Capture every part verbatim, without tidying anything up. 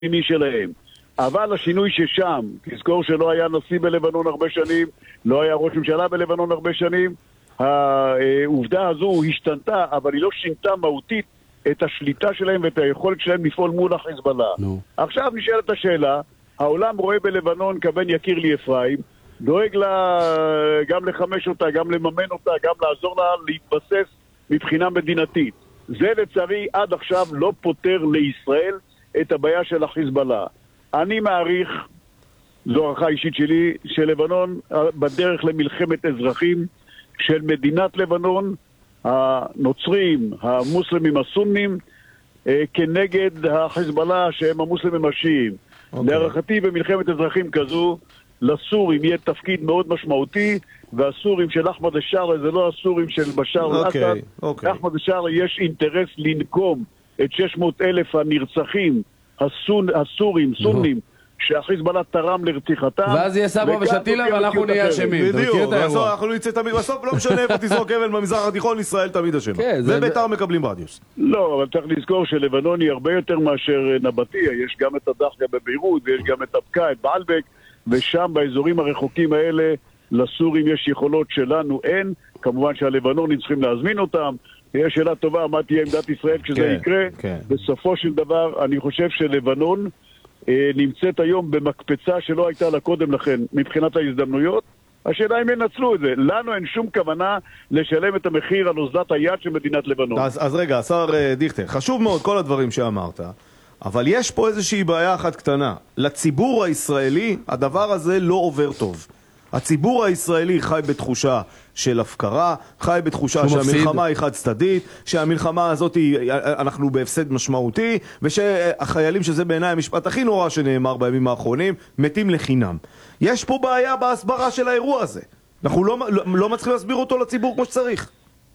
פנימי שלהם. אבל השינוי ששם, תזכור שלא היה נשיא בלבנון הרבה שנים, לא היה ראש ממשלה בלבנון הרבה שנים, העובדה הזו השתנתה, אבל היא לא שינתה מהותית את השליטה שלהם ואת היכולת שלהם לפעול מול החיזבאללה. No. עכשיו נשאלת השאלה, העולם רואה בלבנון כבן יקיר לי אפרים, דואג לה גם לחמש אותה, גם לממן אותה, גם לעזור לה להתבסס מבחינה מדינתית. זה לצערי עד עכשיו לא פותר לישראל את הבעיה של החיזבאללה. אני מעריך, זו הערכה אישית שלי, שלבנון בדרך למלחמת אזרחים של מדינת לבנון, הנוצרים, המוסלמים הסונים, כנגד החיזבאללה שהם המוסלמים השיעים. Okay. להערכתי במלחמת אזרחים כזו, לסורים יהיה תפקיד מאוד משמעותי, והסורים של אחמד א-שארה זה לא הסורים של בשאר אל-אסד. Okay. Okay. לאחמד א-שארה יש אינטרס לנקום את שש מאות אלף הנרצחים הסון, הסורים, סונים, שהחיזבאללה תרם לרציחתם. ואז יהיה סבא ושתילה ואנחנו נהיה אשמים. בדיוק, אנחנו נצא תמיד, בסוף לא משנה איפה תזרוק אבן במזרח התיכון, ישראל תמיד אשמה. וביתר מקבלים רדיוס. לא, אבל צריך לזכור שלבנון היא הרבה יותר מאשר נבטיה. יש גם את הדחקה בביירות, ויש גם את אבקה, את בעלבק, ושם באזורים הרחוקים האלה, לסורים יש יכולות שלנו אין. כמובן שהלבנונים צריכים להזמין אותם. יש שאלה טובה, מה תהיה עמדת ישראל כשזה יקרה. בסופו של דבר, אני חושב שלבנון נמצאת היום במקפצה שלא הייתה לה קודם לכן מבחינת ההזדמנויות. השאלה אם ינצלו את זה. לנו אין שום כוונה לשלם את המחיר על אוזלת היד של מדינת לבנון. אז, אז רגע, השר דיכטר, חשוב מאוד כל הדברים שאמרת, אבל יש פה איזושהי בעיה אחת קטנה. לציבור הישראלי הדבר הזה לא עובר טוב. הציבור הישראלי חי בתחושה של הפקרה, חי בתחושה שהמלחמה היא חד צדדית, שהמלחמה הזאת היא, אנחנו בהפסד משמעותי, ושהחיילים, שזה בעיניי המשפט הכי נורא שנאמר בימים האחרונים, מתים לחינם. יש פה בעיה בהסברה של האירוע הזה. אנחנו לא, לא, לא מצליחים להסביר אותו לציבור כמו שצריך.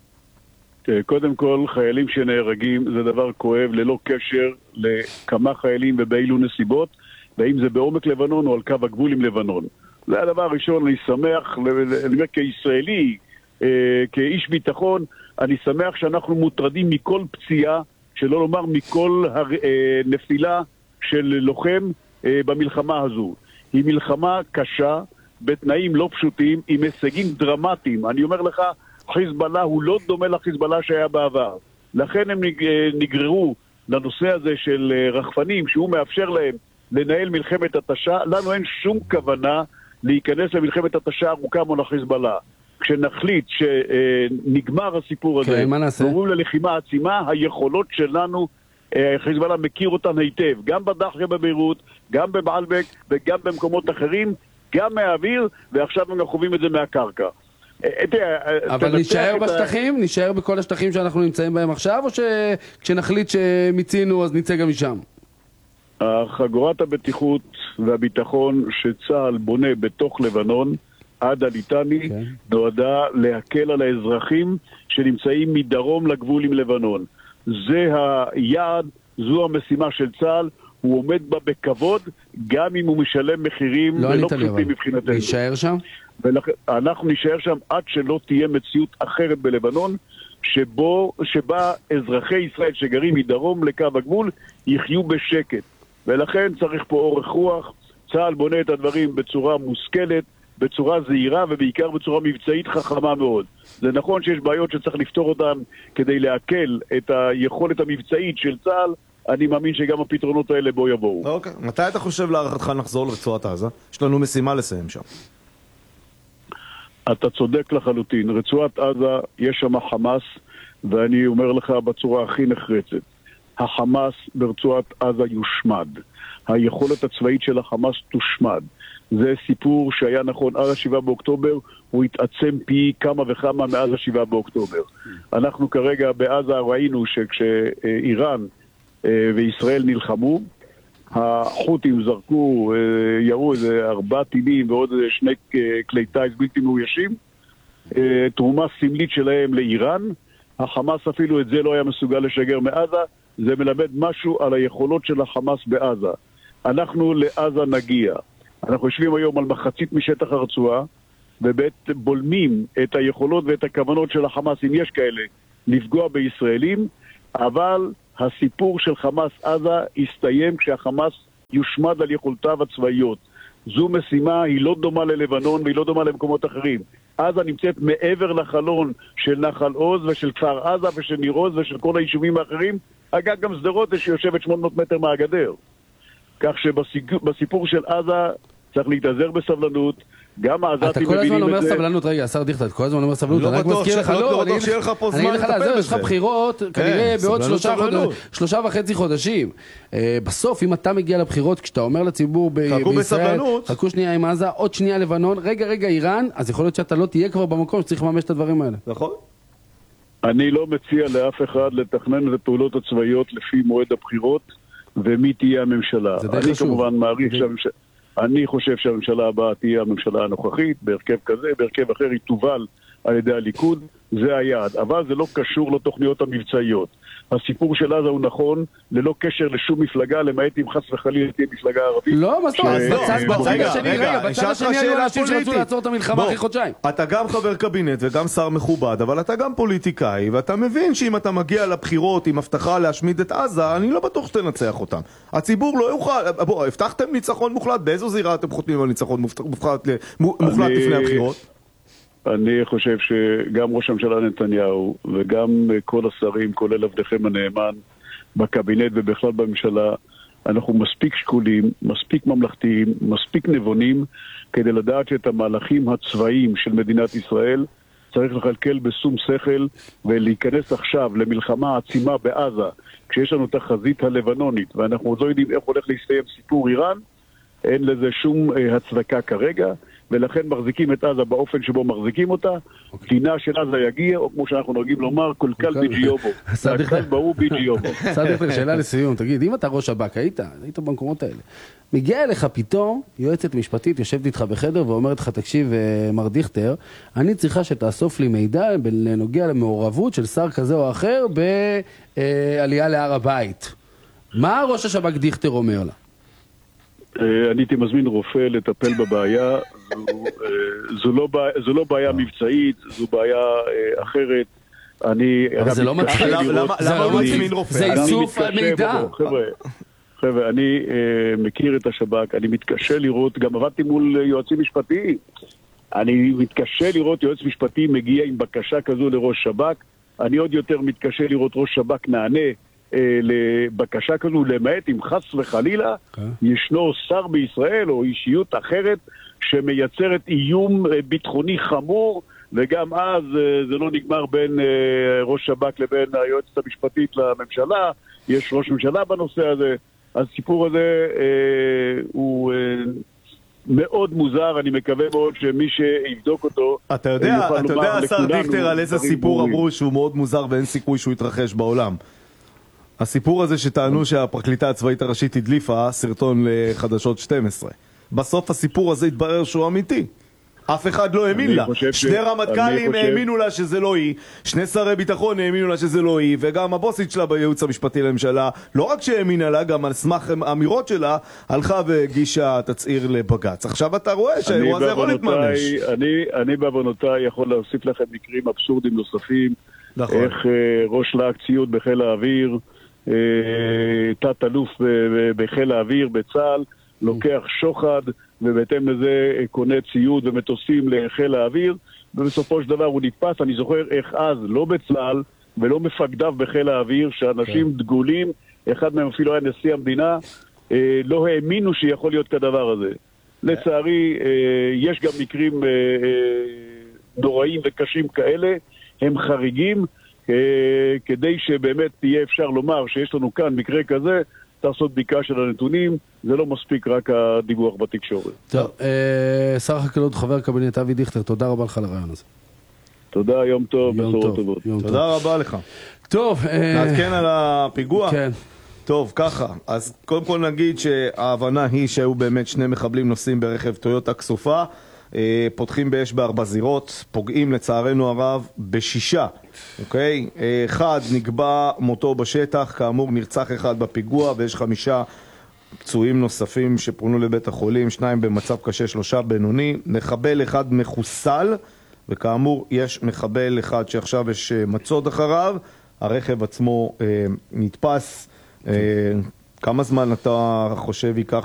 קודם כל, חיילים שנהרגים זה דבר כואב ללא קשר לכמה חיילים ובאילו נסיבות, ואם זה בעומק לבנון או על קו הגבול עם לבנון. זה הדבר הראשון, אני שמח, אני אומר כישראלי, אה, כאיש ביטחון, אני שמח שאנחנו מוטרדים מכל פציעה, שלא לומר מכל הר, אה, נפילה של לוחם אה, במלחמה הזו. היא מלחמה קשה, בתנאים לא פשוטים, עם הישגים דרמטיים. אני אומר לך, חיזבאללה הוא לא דומה לחיזבאללה שהיה בעבר. לכן הם נגררו לנושא הזה של רחפנים, שהוא מאפשר להם לנהל מלחמת התשה. לנו אין שום כוונה להיכנס למלחמת התשה ארוכה מול החיזבאללה. כשנחליט שנגמר הסיפור הזה, ועוברים ללחימה עצימה, היכולות שלנו, חיזבאללה מכיר אותן היטב, גם בדחקה בביירות, גם בבעלבק וגם במקומות אחרים, גם מהאוויר, ועכשיו אנחנו חווים את זה מהקרקע. אבל נשאר בשטחים? נשאר בכל השטחים שאנחנו נמצאים בהם עכשיו, או שכשנחליט שמיצינו אז נצא גם משם? חגורת הבטיחות והביטחון שצה"ל בונה בתוך לבנון עד הליטני נועדה להקל על האזרחים שנמצאים מדרום לגבול עם לבנון. זה היעד, זו המשימה של צה"ל, הוא עומד בה בכבוד גם אם הוא משלם מחירים לא ולא פשוטים מבחינתנו. נשאר שם? אנחנו נשאר שם עד שלא תהיה מציאות אחרת בלבנון שבו, שבה אזרחי ישראל שגרים מדרום לקו הגבול יחיו בשקט. ולכן צריך פה אורך רוח. צה"ל בונה את הדברים בצורה מושכלת, בצורה זהירה ובעיקר בצורה מבצעית חכמה מאוד. זה נכון שיש בעיות שצריך לפתור אותן כדי להקל את היכולת המבצעית של צה"ל. אני מאמין שגם הפתרונות האלה בו יבואו. אוקיי. מתי אתה חושב להערכתך נחזור לרצועת עזה? יש לנו משימה לסיים שם. אתה צודק לחלוטין. רצועת עזה יש שם חמאס, ואני אומר לך בצורה הכי נחרצת. החמאס ברצועת עזה יושמד. היכולת הצבאית של החמאס תושמד. זה סיפור שהיה נכון עד השבעה באוקטובר, הוא התעצם פי כמה וכמה מאז השבעה באוקטובר. אנחנו כרגע בעזה ראינו שכשאיראן וישראל נלחמו, החות'ים זרקו, ירו איזה ארבע טילים ועוד שני כלי טייס בלתי מאוישים, תרומה סמלית שלהם לאיראן. החמאס אפילו את זה לא היה מסוגל לשגר מעזה. זה מלמד משהו על היכולות של החמאס בעזה. אנחנו לעזה נגיע. אנחנו יושבים היום על מחצית משטח הרצועה, ובית בולמים את היכולות ואת הכוונות של החמאס, אם יש כאלה, לפגוע בישראלים, אבל הסיפור של חמאס עזה הסתיים כשהחמאס יושמד על יכולתיו הצבאיות. זו משימה, היא לא דומה ללבנון והיא לא דומה למקומות אחרים. עזה נמצאת מעבר לחלון של נחל עוז ושל כפר עזה ושל ניר עוז ושל כל היישובים האחרים. אגב, גם שדרות שיושבת שמונה מאות מטר מהגדר. כך שבסיפור של עזה צריך להתאזר בסבלנות. גם העזתים אתה כל הזמן אומר את סבלנות, רגע, השר דיכטר, אתה כל הזמן אומר סבלנות, לא אני רק בטוח מזכיר לך, לא לא, בטוח שיהיה לך פה זמן אני אגיד לך, לטפל זהו, בזה. יש לך בחירות, כנראה בעוד סבלנות, שלושה סבלנות. חודשים, שלושה וחצי חודשים. אה, בסוף, אם אתה מגיע לבחירות, כשאתה אומר לציבור ב- חכו בישראל, בסבלנות. חכו שנייה עם עזה, עוד שנייה לבנון, רגע, רגע, איראן, אז יכול להיות שאתה לא תהיה כבר במקום שצריך לממש את הדברים האלה. נכון? אני לא מציע לאף אחד לתכנן את הפעולות הצבאיות לפי מועד הבחירות ומי תהיה הממשלה. זה די אני חשוב. כמובן מעריך שהממשלה... אני חושב שהממשלה הבאה תהיה הממשלה הנוכחית, בהרכב כזה, בהרכב אחר היא תובל על ידי הליכוד, זה היעד. אבל זה לא קשור לתוכניות המבצעיות. הסיפור של עזה הוא נכון, ללא קשר לשום מפלגה, למעט אם חס וחלילה תהיה מפלגה ערבית. לא, מה זאת אומרת? ש- בצד בוא, בצד רגע, השני, רגע, רגע, בצד אשאל אותך השני היו שאלה אנשים שרצו פוליטית. לעצור את המלחמה בוא, אחרי חודשיים. אתה גם חבר קבינט וגם שר מכובד, אבל אתה גם פוליטיקאי, ואתה מבין שאם אתה מגיע לבחירות עם הבטחה להשמיד את עזה, אני לא בטוח שתנצח אותם. הציבור לא יוכל, בוא, הבטחתם ניצחון מוחלט, באיזו זירה אתם חותמים על ניצחון מוחלט, מוחלט אני- לפני הבחירות? אני חושב שגם ראש הממשלה נתניהו וגם כל השרים, כולל עבדכם הנאמן בקבינט ובכלל בממשלה, אנחנו מספיק שקולים, מספיק ממלכתיים, מספיק נבונים כדי לדעת שאת המהלכים הצבאיים של מדינת ישראל צריך לכלכל בשום שכל ולהיכנס עכשיו למלחמה עצימה בעזה כשיש לנו את החזית הלבנונית ואנחנו עוד לא יודעים איך הולך להסתיים סיפור איראן. אין לזה שום אה, הצדקה כרגע, ולכן מחזיקים את עזה באופן שבו מחזיקים אותה. דינה של עזה יגיע, או כמו שאנחנו נוהגים לומר, קולקל ביג'יובו. קולקל באו ביג'יובו. סעד, שאלה לסיום, תגיד, אם אתה ראש שב"כ, היית, היית במקומות האלה, מגיע אליך פתאום יועצת משפטית, יושבת איתך בחדר ואומרת לך, תקשיב, מר דיכטר, אני צריכה שתאסוף לי מידע בנוגע למעורבות של שר כזה או אחר בעלייה להר הבית. מה ראש השב"כ דיכטר אומר לה? אני הייתי מזמין רופא לטפל בבעיה. זו, זו, לא, זו לא בעיה מבצעית, זו בעיה אחרת. אני... אבל זה לא מצחיק. למה הוא מזמין רופא? זה איסוף מידע. חבר'ה, חבר'ה, אני מכיר את השב"כ, אני מתקשה לראות, גם עבדתי מול יועצים משפטיים. אני מתקשה לראות יועץ משפטי מגיע עם בקשה כזו לראש שב"כ. אני עוד יותר מתקשה לראות ראש שב"כ נענה לבקשה כזו, למעט אם חס וחלילה ישנו שר בישראל או אישיות אחרת שמייצרת איום ביטחוני חמור, וגם אז זה לא נגמר בין ראש שב"כ לבין היועצת המשפטית לממשלה, יש ראש ממשלה בנושא הזה. הסיפור הזה הוא מאוד מוזר, אני מקווה מאוד שמי שיבדוק אותו... אתה יודע, אתה יודע, השר דיכטר, על איזה סיפור אמרו שהוא מאוד מוזר ואין סיכוי שהוא יתרחש בעולם. הסיפור הזה שטענו שהפרקליטה הצבאית הראשית הדליפה סרטון לחדשות שתים עשרה. בסוף הסיפור הזה התברר שהוא אמיתי. אף אחד לא האמין לה. שני רמטכ"לים האמינו לה שזה לא היא, שני שרי ביטחון האמינו לה שזה לא היא, וגם הבוסית שלה בייעוץ המשפטי לממשלה, לא רק שהאמינה לה, גם על סמך האמירות שלה, הלכה והגישה תצעיר לבג"ץ. עכשיו אתה רואה שהאירוע הזה יכול להתממש. אני, אני בעוונותיי יכול להוסיף לכם מקרים אבסורדים נוספים, נכון. איך ראש להק ציוד בחיל האוויר, תת אלוף בחיל האוויר בצה"ל, לוקח שוחד ובהתאם לזה קונה ציוד ומטוסים לחיל האוויר, ובסופו של דבר הוא נתפס. אני זוכר איך אז, לא בצה"ל ולא מפקדיו בחיל האוויר, שאנשים דגולים, אחד מהם אפילו היה נשיא המדינה, לא האמינו שיכול להיות כדבר הזה. לצערי, יש גם מקרים נוראים וקשים כאלה, הם חריגים, כדי שבאמת תהיה אפשר לומר שיש לנו כאן מקרה כזה, לעשות בדיקה של הנתונים, זה לא מספיק רק הדיווח בתקשורת. טוב, שר החקלאות, חבר קבינט אבי דיכטר, תודה רבה לך על הרעיון הזה. תודה, יום טוב, בשורות טובות. תודה רבה לך. טוב, נעדכן על הפיגוע? כן. טוב, ככה, אז קודם כל נגיד שההבנה היא שהיו באמת שני מחבלים נוסעים ברכב טויוטה כסופה, פותחים באש בארבע זירות, פוגעים לצערנו הרב בשישה, אוקיי? אחד נקבע מותו בשטח, כאמור נרצח אחד בפיגוע, ויש חמישה פצועים נוספים שפונו לבית החולים, שניים במצב קשה, שלושה בינוני, מחבל אחד מחוסל, וכאמור יש מחבל אחד שעכשיו יש מצוד אחריו, הרכב עצמו אה, נתפס, אה, כמה זמן אתה חושב ייקח